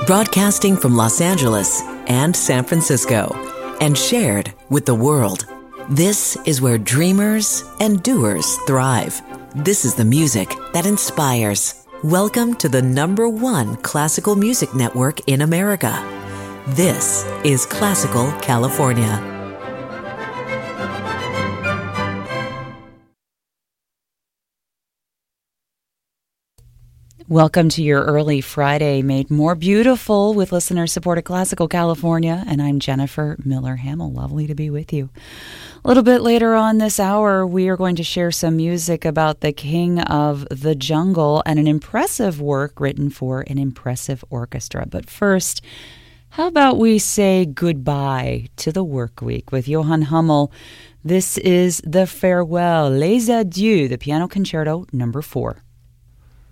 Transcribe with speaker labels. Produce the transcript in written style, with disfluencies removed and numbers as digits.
Speaker 1: broadcasting from Los Angeles and San Francisco, and shared with the world. This is where dreamers and doers thrive. This is the music that inspires. Welcome to the #1 classical music network in America. This is Classical California.
Speaker 2: Welcome to your early Friday, made more beautiful with listener support at Classical California, and I'm Jennifer Miller-Hamill. Lovely to be with you. A little bit later on this hour, we are going to share some music about the King of the Jungle and an impressive work written for an impressive orchestra. But first, how about we say goodbye to the work week with Johann Hummel? This is the Farewell, Les Adieux, the Piano Concerto No. 4.